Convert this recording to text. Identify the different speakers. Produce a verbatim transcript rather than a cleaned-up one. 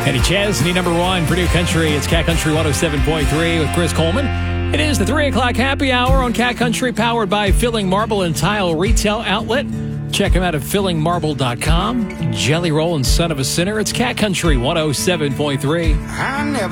Speaker 1: Eddie Chesney, number one for New Country. It's Cat Country one oh seven point three with Chris Coleman. It is the three o'clock happy hour on Cat Country, powered by Filling Marble and Tile Retail Outlet. Check them out at filling marble dot com. Jelly Roll and Son of a Sinner. It's Cat Country one oh seven point three.
Speaker 2: I never